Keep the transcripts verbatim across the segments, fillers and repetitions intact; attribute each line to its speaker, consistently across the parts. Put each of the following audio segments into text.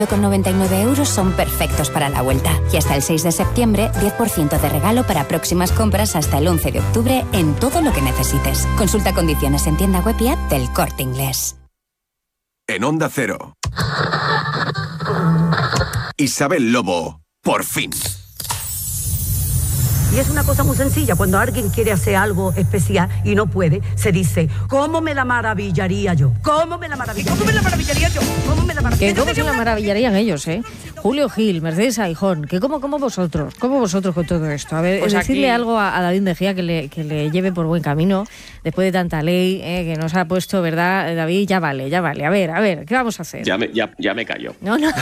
Speaker 1: con noventa y nueve euros son perfectos para la vuelta. Y hasta el seis de septiembre, diez por ciento de regalo para próximas compras hasta el once de octubre en todo lo que necesites. Consulta condiciones en tienda web y app del Corte Inglés.
Speaker 2: En Onda Cero. Isabel Lobo, por fin.
Speaker 3: Y es una cosa muy sencilla, cuando alguien quiere hacer algo especial y no puede, se dice, ¿cómo me la maravillaría yo? ¿Cómo me la maravillaría? ¿Cómo me la maravillaría yo? ¿Cómo me la maravillaría yo?
Speaker 4: ¿Cómo se la maravillarían ellos, eh? Julio Gil, Mercedes Aijón, que como, como vosotros, como vosotros con todo esto. A ver, pues decirle aquí algo a, a David Mejía que le, que le lleve por buen camino, después de tanta ley eh, que nos ha puesto, ¿verdad, David? Ya vale, ya vale. A ver, a ver, ¿qué vamos a hacer?
Speaker 5: Ya me, ya, ya me callo.
Speaker 4: No, no,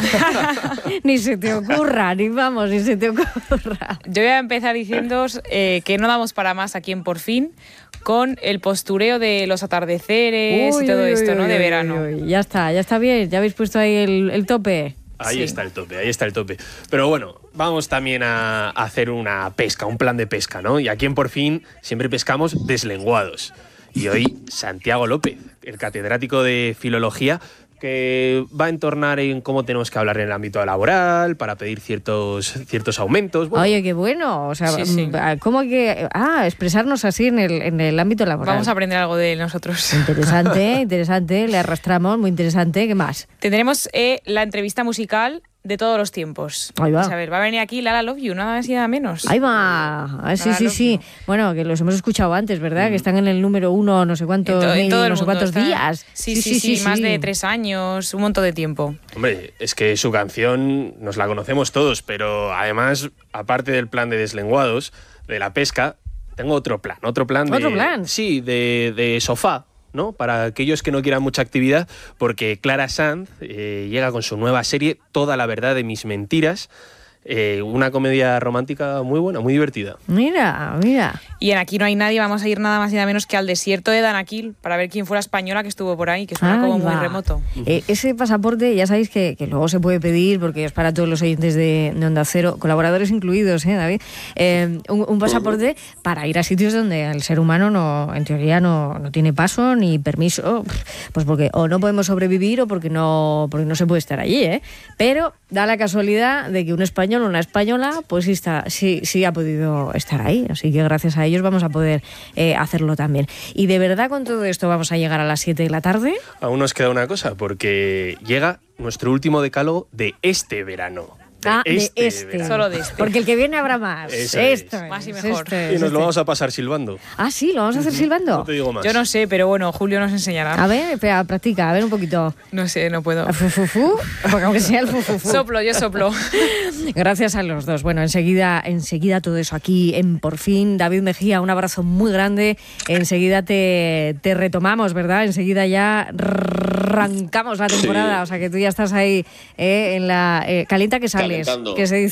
Speaker 4: ni se te ocurra, ni vamos, ni se te ocurra.
Speaker 6: Yo voy a empezar diciendo eh, que no damos para más aquí en Por Fin, con el postureo de los atardeceres uy, y todo uy, esto, uy, ¿no? Uy, de verano.
Speaker 4: Uy, uy. Ya está, ya está bien, ya habéis puesto ahí el, el tope.
Speaker 7: Ahí
Speaker 6: sí.
Speaker 7: está el tope, ahí está el tope. Pero bueno, vamos también a hacer una pesca, un plan de pesca, ¿no? Y aquí en Por Fin siempre pescamos deslenguados. Y hoy Santiago López, el catedrático de Filología, que va a entornar en cómo tenemos que hablar en el ámbito laboral, para pedir ciertos, ciertos aumentos.
Speaker 4: Bueno. Oye, qué bueno. O sea, sí, sí. ¿cómo que...? Ah, expresarnos así en el, en el ámbito laboral.
Speaker 6: Vamos a aprender algo de nosotros.
Speaker 4: Interesante, interesante. Le arrastramos, muy interesante. ¿Qué más?
Speaker 6: Tendremos eh, la entrevista musical de todos los tiempos.
Speaker 4: Ahí va.
Speaker 6: Pues a ver, va a venir aquí Lala Love You, nada más y nada menos.
Speaker 4: Ahí va. Ah, sí, sí, sí. You. Bueno, que los hemos escuchado antes, ¿verdad? Mm. Que están en el número uno no sé cuántos, en to- en todo el no sé cuántos está... días.
Speaker 6: Sí sí sí, sí, sí, sí, más de tres años, un montón de tiempo.
Speaker 7: Hombre, es que su canción nos la conocemos todos, pero además, aparte del plan de deslenguados, de la pesca, tengo otro plan. Otro plan de...
Speaker 4: ¿Otro plan?
Speaker 7: Sí, de, de sofá, ¿no? Para aquellos que no quieran mucha actividad, porque Clara Sanz eh, llega con su nueva serie Toda la verdad de mis mentiras, eh, una comedia romántica muy buena, muy divertida.
Speaker 4: Mira, mira.
Speaker 6: Y en Aquí no hay nadie vamos a ir nada más y nada menos que al desierto de Danakil para ver quién fue la española que estuvo por ahí, que suena Ay, como va. muy remoto.
Speaker 4: Eh, ese pasaporte ya sabéis que, que luego se puede pedir, porque es para todos los oyentes de, de Onda Cero, colaboradores incluidos, ¿eh, David? Eh, un, un pasaporte para ir a sitios donde el ser humano no, en teoría no, no tiene paso ni permiso, pues porque o no podemos sobrevivir o porque no, porque no se puede estar allí, ¿eh? Pero da la casualidad de que un español o una española pues sí, está, sí, sí ha podido estar ahí, así que gracias a ellos vamos a poder eh, hacerlo también. Y de verdad con todo esto vamos a llegar a las siete de la tarde.
Speaker 7: Aún nos queda una cosa, porque llega nuestro último decálogo de este verano. De
Speaker 4: ah,
Speaker 7: este,
Speaker 4: de este.
Speaker 6: Solo de este.
Speaker 4: Porque el que viene habrá más.
Speaker 7: Eso
Speaker 4: esto
Speaker 7: es.
Speaker 4: es.
Speaker 6: Más y mejor.
Speaker 4: Esto es,
Speaker 7: y nos
Speaker 4: esto
Speaker 7: lo vamos a pasar silbando.
Speaker 4: Ah, sí, lo vamos a hacer silbando.
Speaker 7: No te digo más.
Speaker 6: Yo no sé, pero bueno, Julio nos enseñará.
Speaker 4: A ver, espera, practica, a ver un poquito.
Speaker 6: No sé, no puedo.
Speaker 4: Fufufu, porque aunque sea el fufufu.
Speaker 6: Soplo, yo soplo.
Speaker 4: Gracias a los dos. Bueno, enseguida, enseguida todo eso aquí en Por Fin. David Mejía, un abrazo muy grande. Enseguida te, te retomamos, ¿verdad? Enseguida ya arrancamos la temporada. Sí. O sea que tú ya estás ahí eh, en la eh, calienta que sales, calentando. Que se dice.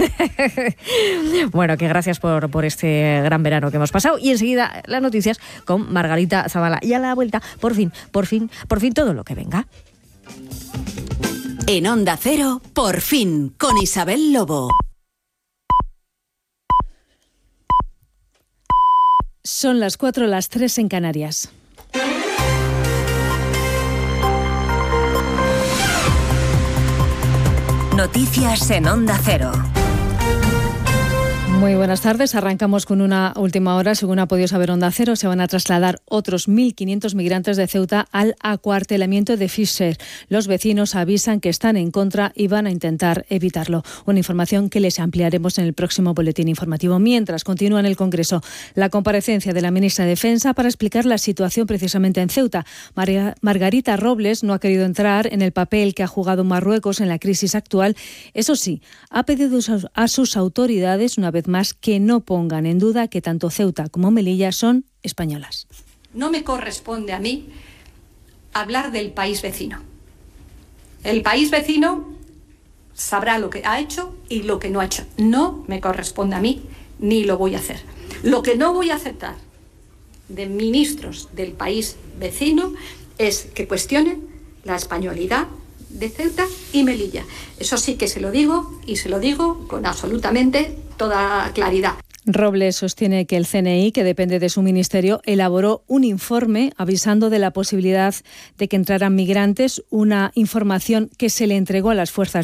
Speaker 4: Bueno, que gracias por, por este gran verano que hemos pasado. Y enseguida las noticias con Margarita Zavala. Y a la vuelta, por fin, por fin, por fin todo lo que venga.
Speaker 1: En Onda Cero, Por Fin, con Isabel Lobo.
Speaker 8: Son las cuatro, las tres en Canarias.
Speaker 1: Noticias en Onda Cero.
Speaker 8: Muy buenas tardes. Arrancamos con una última hora. Según ha podido saber Onda Cero, se van a trasladar otros mil quinientos migrantes de Ceuta al acuartelamiento de Fisher. Los vecinos avisan que están en contra y van a intentar evitarlo. Una información que les ampliaremos en el próximo boletín informativo. Mientras continúa en el Congreso la comparecencia de la ministra de Defensa para explicar la situación precisamente en Ceuta. María Margarita Robles no ha querido entrar en el papel que ha jugado Marruecos en la crisis actual. Eso sí, ha pedido a sus autoridades, una vez más, más que no pongan en duda que tanto Ceuta como Melilla son españolas.
Speaker 9: No me corresponde a mí hablar del país vecino. El país vecino sabrá lo que ha hecho y lo que no ha hecho. No me corresponde a mí, ni lo voy a hacer. Lo que no voy a aceptar de ministros del país vecino es que cuestionen la españolidad de Ceuta y Melilla. Eso sí que se lo digo y se lo digo con absolutamente toda claridad.
Speaker 8: Robles sostiene que el C N I, que depende de su ministerio, elaboró un informe avisando de la posibilidad de que entraran migrantes, una información que se le entregó a las fuerzas